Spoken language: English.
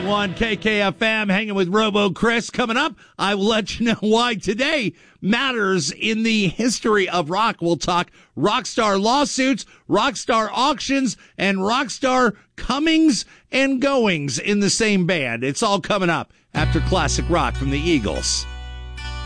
98.1 KKFM, hanging with Robo Chris. Coming up, I will let you know why today matters in the history of rock. We'll talk rock star lawsuits, rock star auctions, and rock star comings and goings in the same band. It's all coming up after classic rock from the Eagles.